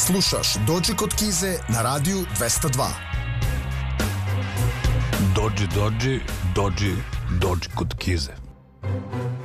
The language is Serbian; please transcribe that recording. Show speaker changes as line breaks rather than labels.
Slušaš Dođi kod Kize na radiju 202.
Dođi kod Kize.